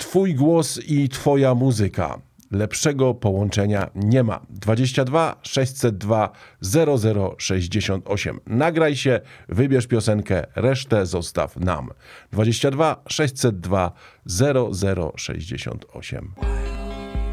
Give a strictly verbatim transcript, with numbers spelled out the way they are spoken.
Twój głos i twoja muzyka. Lepszego połączenia nie ma. dwadzieścia dwa sześćset dwa zero zero sześćdziesiąt osiem. Nagraj się, wybierz piosenkę, resztę zostaw nam. dwadzieścia dwa sześćset dwa zero zero sześćdziesiąt osiem.